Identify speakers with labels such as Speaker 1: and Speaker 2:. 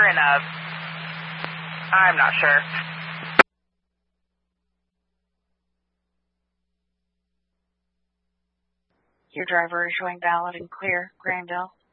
Speaker 1: in I'm not sure.
Speaker 2: Your driver is showing valid and clear, Grandville.